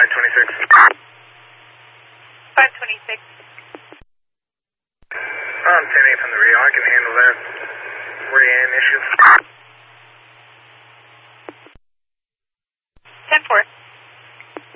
526. 526. I'm Timmy from the Rio. I can handle that 40 AM issue.